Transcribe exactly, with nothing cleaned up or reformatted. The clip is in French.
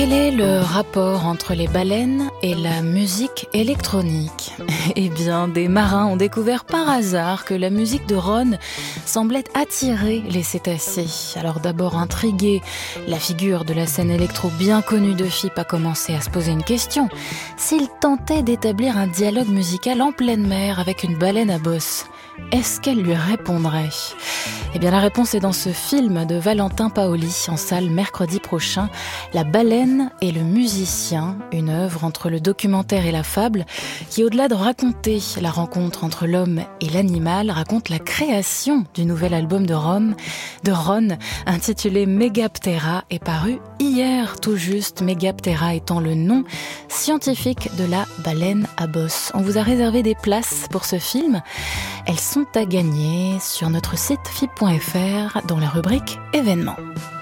Quel est le rapport entre les baleines et la musique électronique ? Eh bien, des marins ont découvert par hasard que la musique de Ron semblait attirer les cétacés. Alors d'abord intrigué, la figure de la scène électro bien connue de F I P a commencé à se poser une question. S'il tentait d'établir un dialogue musical en pleine mer avec une baleine à bosse, est-ce qu'elle lui répondrait ? Eh bien, la réponse est dans ce film de Valentin Paoli, en salle mercredi prochain, La baleine et le musicien, une œuvre entre le documentaire et la fable, qui, au-delà de raconter la rencontre entre l'homme et l'animal, raconte la création du nouvel album de Ron, de Ron, intitulé Megaptera, est paru hier tout juste, Megaptera étant le nom scientifique de la baleine à bosse. On vous a réservé des places pour ce film. Elles sont à gagner sur notre site F I P point F R dans la rubrique événements.